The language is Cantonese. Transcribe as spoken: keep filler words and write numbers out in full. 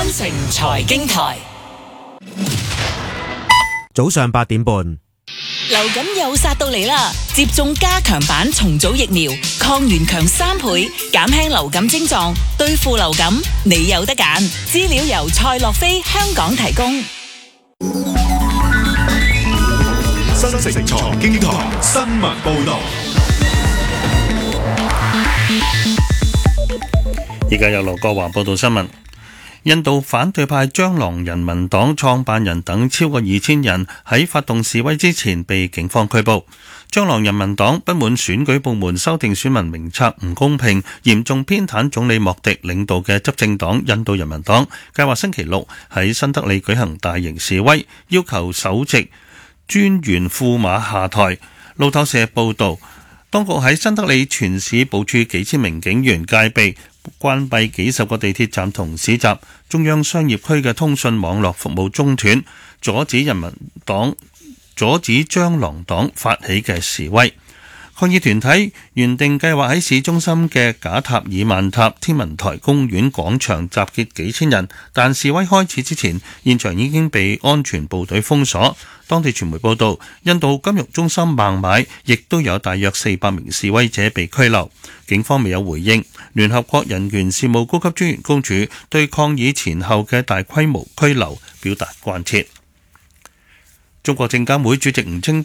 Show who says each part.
Speaker 1: 分城財經台，
Speaker 2: 早上八點半，
Speaker 1: 流感又殺到嚟啦！接種加強版重組疫苗，抗原強三倍，減輕流感症狀，對付流感你有得揀。資料由蔡樂飛香港提供。
Speaker 3: 新城財經台新聞報道。
Speaker 4: 而家由羅國華報道新聞。印度反對派張郎人民黨創辦人等超過二千人喺發動示威之前被警方拘捕。張郎人民黨不滿選舉部門修訂選民名冊唔公平，嚴重偏袒總理莫迪領導嘅執政黨印度人民黨，計劃星期六喺新德里舉行大型示威，要求首席專員庫馬下台。路透社報道，當局喺新德里全市部署幾千名警員戒備，關閉幾十個地鐵站同市集，中央商業區嘅通訊網絡服務中斷，阻止人民黨阻止張郎黨發起嘅示威。抗議團體原定計劃喺市中心嘅賈塔爾曼塔天文台公園廣場集結幾千人，但示威開始之前，現場已經被安全部隊封鎖。當地傳媒報道，印度金融中心孟買亦都有大約四百名示威者被拘留，警方未有回應。聯合國人權事務高級專員公署對抗議前後嘅大規模拘留表達關切。中國證監會主席吳清